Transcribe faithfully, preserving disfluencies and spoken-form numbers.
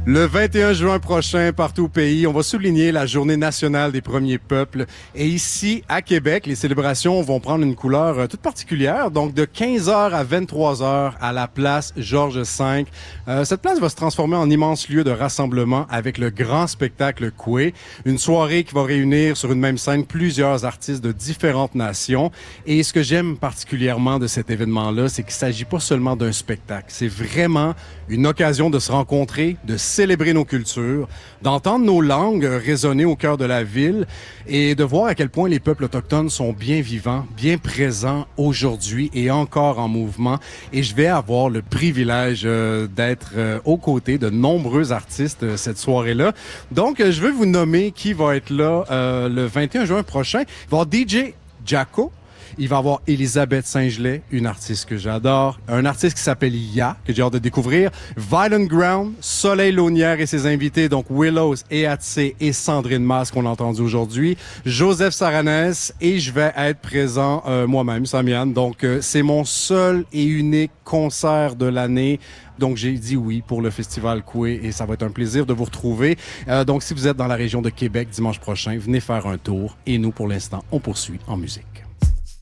Le vingt et un juin prochain, partout au pays, on va souligner la Journée nationale des premiers peuples. Et ici, à Québec, les célébrations vont prendre une couleur euh, toute particulière. Donc, de quinze heures à vingt-trois heures à la place Georges cinq. Euh, cette place va se transformer en immense lieu de rassemblement avec le grand spectacle Coué. Une soirée qui va réunir sur une même scène plusieurs artistes de différentes nations. Et ce que j'aime particulièrement de cet événement-là, c'est qu'il ne s'agit pas seulement d'un spectacle. C'est vraiment une occasion de se rencontrer, de célébrer nos cultures, d'entendre nos langues résonner au cœur de la ville et de voir à quel point les peuples autochtones sont bien vivants, bien présents aujourd'hui et encore en mouvement. Et je vais avoir le privilège euh, d'être euh, aux côtés de nombreux artistes euh, cette soirée-là. Donc, euh, je veux vous nommer qui va être là euh, le vingt et un juin prochain. Il va y avoir D J Jacko. Il va y avoir Elisabeth Saint-Gelais, une artiste que j'adore. Un artiste qui s'appelle Ya, que j'ai hâte de découvrir. Violent Ground, Soleil Launière et ses invités, donc Willows, Eatsé et Sandrine Mas qu'on a entendu aujourd'hui. Joseph Saranès et je vais être présent euh, moi-même, Samiane. Donc, euh, c'est mon seul et unique concert de l'année. Donc, j'ai dit oui pour le Festival Coué et ça va être un plaisir de vous retrouver. Euh, donc, si vous êtes dans la région de Québec dimanche prochain, venez faire un tour. Et nous, pour l'instant, on poursuit en musique.